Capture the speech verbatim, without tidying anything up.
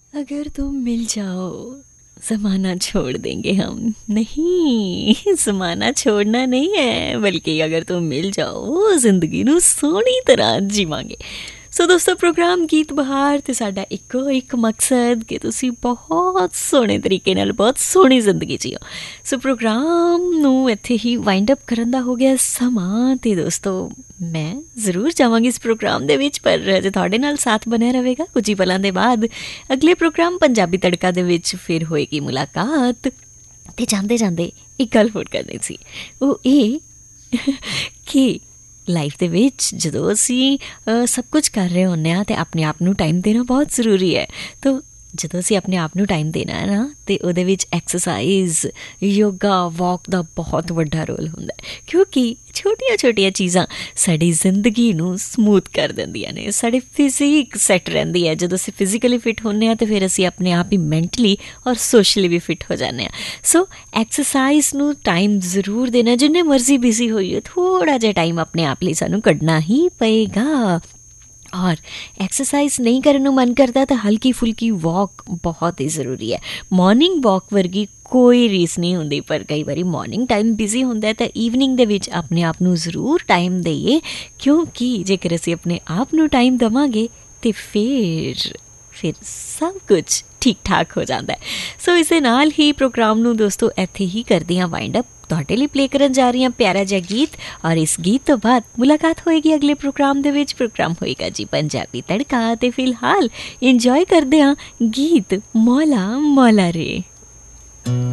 अगर तुम मिल जाओ ज़माना छोड़ देंगे हम। नहीं, ज़माना छोड़ना नहीं है, बल्कि अगर तुम मिल जाओ ज़िंदगी ਨੂੰ ਸੋਹਣੀ ਤਰ੍ਹਾਂ ਜੀਵਾਂਗੇ। ਸੋ ਦੋਸਤੋ, ਪ੍ਰੋਗਰਾਮ ਗੀਤ ਬਹਾਰ ਤੇ ਸਾਡਾ ਇੱਕੋ ਇੱਕ ਮਕਸਦ ਕਿ ਤੁਸੀਂ ਬਹੁਤ ਸੋਹਣੇ ਤਰੀਕੇ ਨਾਲ ਬਹੁਤ ਸੋਹਣੀ ਜ਼ਿੰਦਗੀ ਜੀਓ। ਸੋ ਪ੍ਰੋਗਰਾਮ ਨੂੰ ਇੱਥੇ ਹੀ ਵਾਈਂਡ ਅਪ ਕਰਨ ਦਾ ਹੋ ਗਿਆ ਸਮਾਂ। ਅਤੇ ਦੋਸਤੋ, ਮੈਂ ਜ਼ਰੂਰ ਜਾਵਾਂਗੀ ਇਸ ਪ੍ਰੋਗਰਾਮ ਦੇ ਵਿੱਚ, ਪਰ ਅਜੇ ਤੁਹਾਡੇ ਨਾਲ ਸਾਥ ਬਣਿਆ ਰਹੇਗਾ। ਕੁਝ ਹੀ ਪਲਾਂ ਦੇ ਬਾਅਦ ਅਗਲੇ ਪ੍ਰੋਗਰਾਮ ਪੰਜਾਬੀ ਤੜਕਾ ਦੇ ਵਿੱਚ ਫਿਰ ਹੋਏਗੀ ਮੁਲਾਕਾਤ। ਅਤੇ ਜਾਂਦੇ ਜਾਂਦੇ ਇੱਕ ਗੱਲ ਹੋਰ ਕਰਨੀ ਸੀ, ਉਹ ਇਹ ਕਿ ਲਾਈਫ ਦੇ ਵਿੱਚ ਜਦੋਂ ਅਸੀਂ ਸਭ ਕੁਝ ਕਰ ਰਹੇ ਹੁੰਦੇ ਹਾਂ ਅਤੇ ਆਪਣੇ ਆਪ ਨੂੰ ਟਾਈਮ ਦੇਣਾ ਬਹੁਤ ਜ਼ਰੂਰੀ ਹੈ। ਤਾਂ ਜਦੋਂ ਅਸੀਂ ਆਪਣੇ ਆਪ ਨੂੰ ਟਾਈਮ ਦੇਣਾ ਹੈ ਨਾ, ਅਤੇ ਉਹਦੇ ਵਿੱਚ ਐਕਸਰਸਾਈਜ਼, ਯੋਗਾ, ਵਾਕ ਦਾ ਬਹੁਤ ਵੱਡਾ ਰੋਲ ਹੁੰਦਾ, ਕਿਉਂਕਿ ਛੋਟੀਆਂ ਛੋਟੀਆਂ ਚੀਜ਼ਾਂ ਸਾਡੀ ਜ਼ਿੰਦਗੀ ਨੂੰ ਸਮੂਥ ਕਰ ਦਿੰਦੀਆਂ ਨੇ। ਸਾਡੀ ਫਿਜ਼ੀਕ ਸੈੱਟ ਰਹਿੰਦੀ ਹੈ। ਜਦੋਂ ਅਸੀਂ ਫਿਜ਼ੀਕਲੀ ਫਿੱਟ ਹੁੰਦੇ ਹਾਂ ਤਾਂ ਫਿਰ ਅਸੀਂ ਆਪਣੇ ਆਪ ਹੀ ਮੈਂਟਲੀ ਔਰ ਸੋਸ਼ਲੀ ਵੀ ਫਿੱਟ ਹੋ ਜਾਂਦੇ ਹਾਂ। ਸੋ ਐਕਸਰਸਾਈਜ਼ ਨੂੰ ਟਾਈਮ ਜ਼ਰੂਰ ਦੇਣਾ। ਜਿੰਨੇ ਮਰਜ਼ੀ ਬਿਜ਼ੀ ਹੋਈਏ, ਥੋੜ੍ਹਾ ਜਿਹਾ ਟਾਈਮ ਆਪਣੇ ਆਪ ਲਈ ਸਾਨੂੰ ਕੱਢਣਾ ਹੀ ਪਏਗਾ। ਔਰ ਐਕਸਰਸਾਈਜ਼ ਨਹੀਂ ਕਰਨ ਨੂੰ ਮਨ ਕਰਦਾ ਤਾਂ ਹਲਕੀ ਫੁਲਕੀ ਵਾਕ ਬਹੁਤ ਹੀ ਜ਼ਰੂਰੀ ਹੈ। ਮੋਰਨਿੰਗ ਵਾਕ ਵਰਗੀ ਕੋਈ ਰੀਸ ਨਹੀਂ ਹੁੰਦੀ, ਪਰ ਕਈ ਵਾਰੀ ਮੋਰਨਿੰਗ ਟਾਈਮ ਬਿਜ਼ੀ ਹੁੰਦਾ ਤਾਂ ਈਵਨਿੰਗ ਦੇ ਵਿੱਚ ਆਪਣੇ ਆਪ ਨੂੰ ਜ਼ਰੂਰ ਟਾਈਮ ਦੇਈਏ, ਕਿਉਂਕਿ ਜੇਕਰ ਅਸੀਂ ਆਪਣੇ ਆਪ ਨੂੰ ਟਾਈਮ ਦੇਵਾਂਗੇ ਤਾਂ ਫਿਰ ਫਿਰ ਸਭ ਕੁਝ ਠੀਕ ਠਾਕ ਹੋ ਜਾਂਦਾ ਹੈ। ਸੋ ਇਸੇ ਨਾਲ ਹੀ ਪ੍ਰੋਗਰਾਮ ਨੂੰ ਦੋਸਤੋ ਇੱਥੇ ਹੀ ਕਰਦੀ ਹਾਂ ਵਾਈਂਡ ਅਪ। ਤੁਹਾਡੇ ਲਈ ਪਲੇ ਕਰਨ ਜਾ ਰਹੀ ਹਾਂ ਪਿਆਰਾ ਜਿਹਾ ਗੀਤ, ਔਰ ਇਸ ਗੀਤ ਤੋਂ ਬਾਅਦ ਮੁਲਾਕਾਤ ਹੋਏਗੀ ਅਗਲੇ ਪ੍ਰੋਗਰਾਮ ਦੇ ਵਿੱਚ। ਪ੍ਰੋਗਰਾਮ ਹੋਏਗਾ ਜੀ ਪੰਜਾਬੀ ਤੜਕਾ, ਅਤੇ ਫਿਲਹਾਲ ਇੰਜੋਏ ਕਰਦੇ ਹਾਂ ਗੀਤ ਮੌਲਾ ਮੌਲਾ ਰੇ।